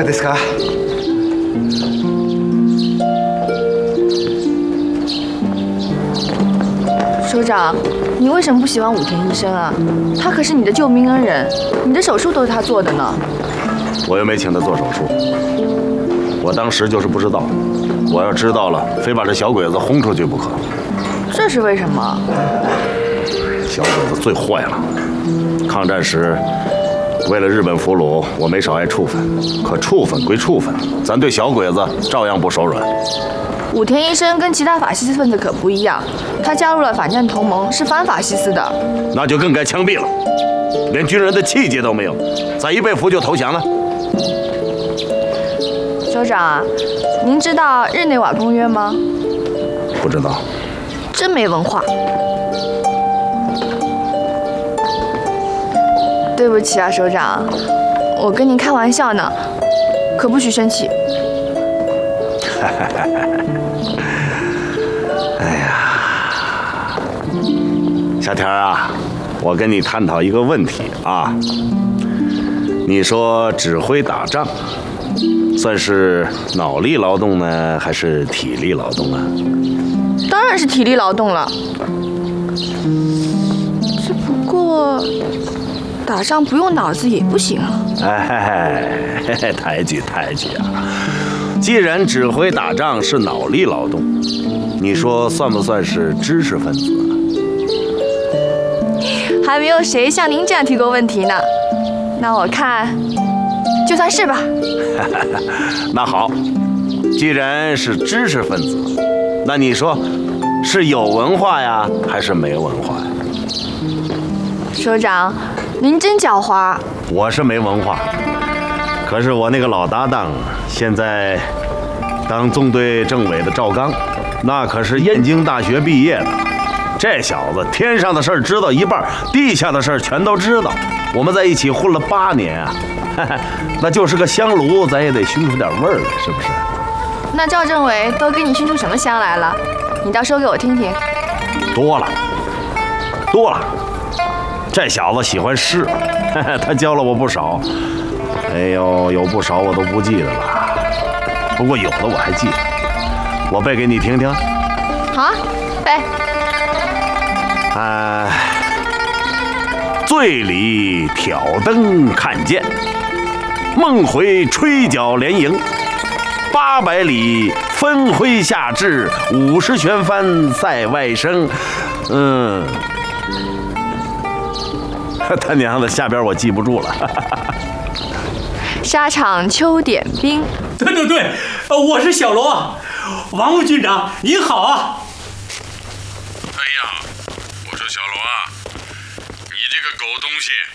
ですか？ 首长，你为什么不喜欢武田医生啊？他可是你的救命恩人，你的手术都是他做的呢。 我又没请他做手术，我当时就是不知道。我要知道了，非把这小鬼子轰出去不可。 这是为什么？ 小鬼子最坏了。抗战时，为了日本俘虏，我没少挨处分。可处分归处分，咱对小鬼子照样不手软。 武田医生跟其他法西斯分子可不一样，他加入了反战同盟，是反法西斯的。 那就更该枪毙了，连军人的气节都没有，咋一被俘就投降呢？ 首长，您知道日内瓦公约吗？ 不知道。 真没文化。对不起啊，首长，我跟您开玩笑呢，可不许生气。 哎呀，小田啊，我跟你探讨一个问题啊。你说指挥打仗，算是脑力劳动呢，还是体力劳动啊？ 当然是体力劳动了。只不过，打仗不用脑子也不行啊。 哎，抬举啊！既然指挥打仗是脑力劳动，你说算不算是知识分子啊？ 还没有谁像您这样提过问题呢。那我看，就算是吧。 那好，既然是知识分子，那你说是有文化呀，还是没文化呀？ 首长，您真狡猾。 我是没文化，可是我那个老搭档现在当纵队政委的赵刚，那可是燕京大学毕业的。这小子天上的事儿知道一半，地下的事儿全都知道。我们在一起混了8年啊，那就是个香炉，咱也得熏出点味儿来，是不是？ 那赵政委都给你熏出什么香来了？你倒说给我听听。 多了。这小子喜欢诗，他教了我不少。哎呦，有不少我都不记得了，不过有的我还记得。我背给你听听。 好啊，背。 醉里挑灯看剑，梦回吹角连营。800里分麾下炙，50旋翻塞外声。他娘的，下边我记不住了。 沙场秋点兵。 对，我是小罗啊，王副军长您好啊。 哎呀，我说小罗啊，你这个狗东西，